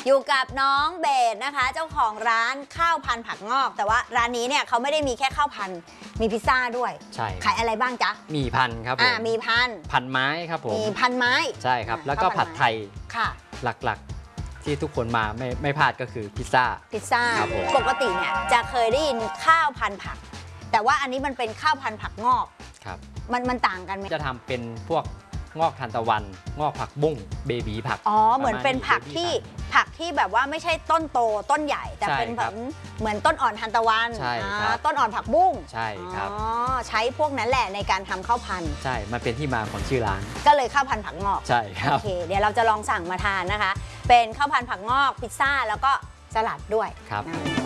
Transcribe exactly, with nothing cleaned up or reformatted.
อยู่กับน้องเบสนะคะเจ้าของร้านข้าวพันผักงอกแต่ว่าร้านนี้เนี่ยเขาไม่ได้มีแค่ข้าวพันมีพิซซ่าด้วยใช่ขายอะไรบ้างจ๊ะมีพันครับผมมีพันพันไม้ครับผมมีพันไม้ใช่ครับแล้วก็ผัดไทยค่ะหลักๆที่ทุกคนมาไม่ไม่พลาดก็คือพิซซ่าพิซซ่าปกติเนี่ยจะเคยได้ยินข้าวพันผักแต่ว่าอันนี้มันเป็นข้าวพันผักงอกครับมันมันต่างกันไหมจะทำเป็นพวกงอกทานตะวันงอกผักบุ้งเบบีผักอ๋อเหมือนเป็นผักที่ผักที่แบบว่าไม่ใช่ต้นโตต้นใหญ่แต่เป็นแบบเหมือนต้นอ่อนทานตะวันใช่ครับต้นอ่อนผักบุ้งใช่ครับอ๋อใช้พวกนั้นแหละในการทำข้าวพันใช่มันเป็นที่มาของชื่อร้านก็เลยข้าวพันผักงอกใช่ครับโอเคเดี๋ยวเราจะลองสั่งมาทานนะคะเป็นข้าวพันผักงอกพิซซ่าแล้วก็สลัดด้วยครับ